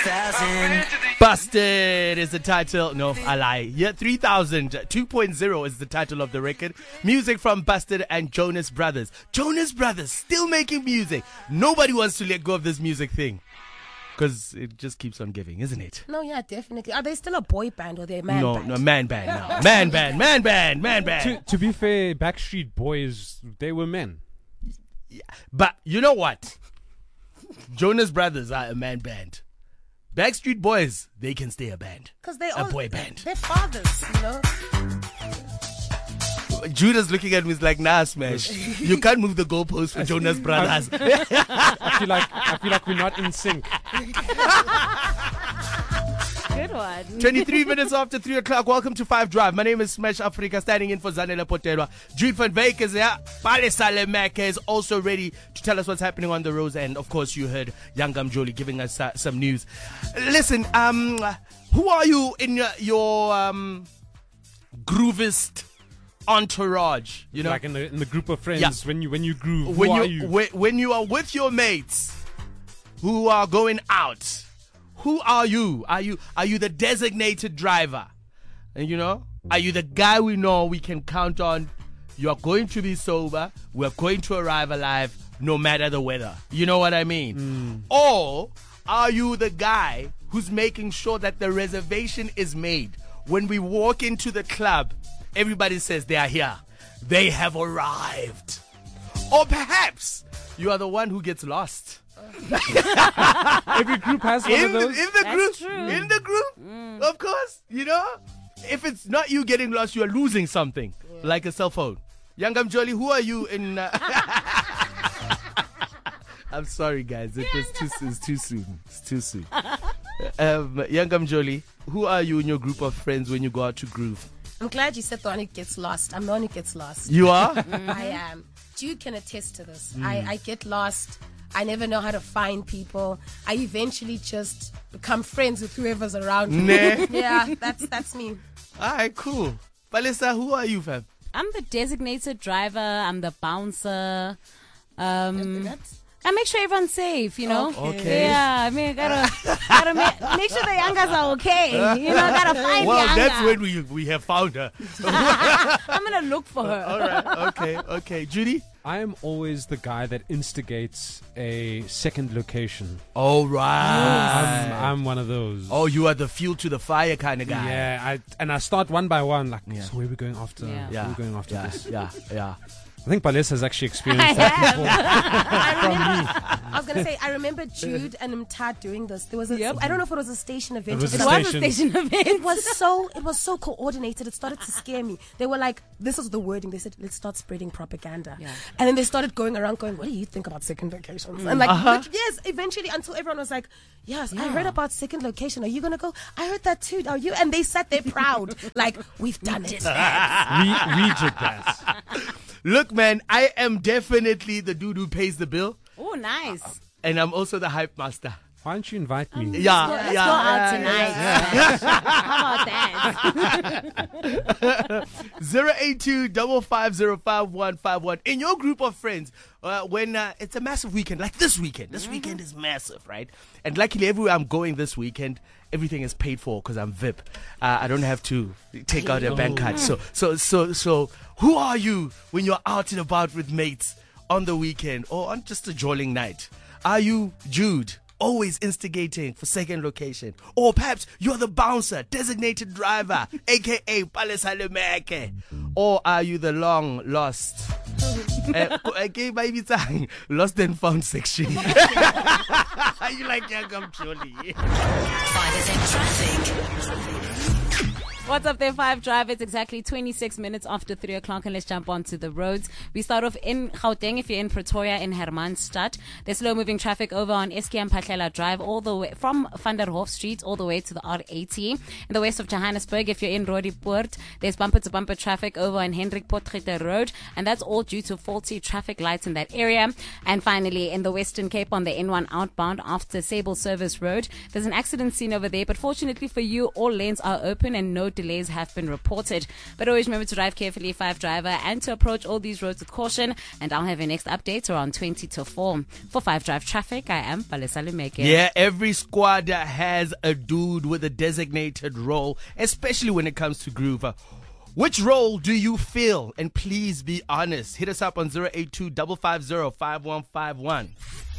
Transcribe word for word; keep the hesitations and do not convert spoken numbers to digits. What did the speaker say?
thousand. Busted is the title. No, I lie. Yeah, three thousand two point oh is the title of the record. Music from Busted and Jonas Brothers. Jonas Brothers still making music. Nobody wants to let go of this music thing. Because it just keeps on giving, isn't it? No, yeah, definitely. Are they still a boy band or they're a man no, band? No, man band now. Man band, man band, man band. To, to be fair, Backstreet Boys, they were men. Yeah. But you know what? Jonas Brothers are a man band. Backstreet Boys, they can stay a band. Because they're a all, boy band. They're fathers, you know? Judah's looking at me like, nah, Smash. You can't move the goalpost for Jonas Brothers. I feel like I feel like we're not in sync. Good one. twenty-three minutes after three o'clock. Welcome to Five Drive. My name is Smash Africa, standing in for Zanele Potelwa. Jude van Veek is here. Pale Salemeke is also ready to tell us what's happening on the roads. And of course, you heard Yangam Jolie giving us uh, some news. Listen, um, who are you in your, your um, groovist entourage? You know, like in the in the group of friends, yeah. when you when you groove, when who you, are you? When, when you are with your mates who are going out. Who are you? Are you are you the designated driver? And you know, are you the guy we know we can count on? You are going to be sober. We're going to arrive alive no matter the weather. You know what I mean? Mm. Or are you the guy who's making sure that the reservation is made? When we walk into the club, everybody says they are here. They have arrived. Or perhaps you are the one who gets lost. Every group has one in, of those. In the That's group, true. in the group, mm. Of course, you know. If it's not you getting lost, you are losing something, yeah. Like a cell phone. Yangam Jolie, who are you in? Uh... I'm sorry, guys. It was too, it's too soon. It's too soon. um, Yangam Jolie, who are you in your group of friends when you go out to groove? I'm glad you said the one who gets lost. I'm the one who gets lost. You are? Mm-hmm. I am. Jude can attest to this. Mm. I, I get lost. I never know how to find people. I eventually just become friends with whoever's around me. Nah. Yeah, that's that's me. All right, cool. Palisa, who are you, fam? I'm the designated driver. I'm the bouncer. Um, That's I make sure everyone's safe, you know. Okay. Yeah, I mean, I gotta, gotta make, make sure the youngers are okay. You know, gotta find Well, Yanga. that's when we we have found her. I'm gonna look for her. All right. Okay. Okay. Judy. I am always the guy that instigates a second location. All right. I'm, I'm one of those. Oh, you are the fuel to the fire kind of guy. Yeah, I, and I start one by one. Like, Yeah. so where are we going after? Yeah. Where are we going after yeah, this? yeah, yeah. I think Pales has actually experienced that before. I remember. I was gonna say. I remember Jude and Mtad doing this. There was a. Yep. I don't know if it was a station event. It was or a It something. was a Station. station event. It was so it was so coordinated. It started to scare me. They were like, this was the wording. They said, let's start spreading propaganda. Yeah. And then they started going around going, what do you think about second locations? And like, Uh-huh. which- yes, eventually until everyone was like, yes, I heard about second location. Are you gonna go? I heard that too. Are you? And they sat there proud, like, we've done it. Re- Reject that. Look, man, I am definitely the dude who pays the bill, Oh, nice. and I'm also the hype master. Why don't you invite me? Yeah, Let's yeah. go out yeah, tonight. How about that? zero eight two five five zero five one five one. In your group of friends, uh, when uh, it's a massive weekend, like this weekend, this weekend is massive, right? And luckily, everywhere I'm going this weekend, everything is paid for because I'm V I P. Uh, I don't have to take out a bank card. So, so, so, so, who are you when you're out and about with mates on the weekend or on just a jolling night? Are you Jude? Always instigating for second location. Or perhaps you're the bouncer, designated driver, aka Palesalemeke. Or are you the long lost? uh, lost and found section. You like Yangam Jolie? Five is in traffic. What's up there, Five Drive? It's exactly twenty-six minutes after three o'clock, and let's jump onto the roads. We start off in Gauteng. If you're in Pretoria, in Hermanstad, there's slow-moving traffic over on Eskia Mphahlele Drive, all the way from Van der Hof Street, all the way to the R eighty. In the west of Johannesburg, if you're in Roodepoort, there's bumper-to-bumper traffic over on Hendrik Potgieter Road, and that's all due to faulty traffic lights in that area. And finally, in the Western Cape on the N one outbound after Sable Service Road, there's an accident scene over there, but fortunately for you, all lanes are open and no delays have been reported. But always remember to drive carefully, five driver, and to approach all these roads with caution. And I'll have your next update around twenty to four. For five Drive Traffic, I am Palesa Lumeke. Yeah, every squad has a dude with a designated role, especially when it comes to Groove. Which role do you fill? And please be honest. Hit us up on zero eight two, five five zero, five one five one.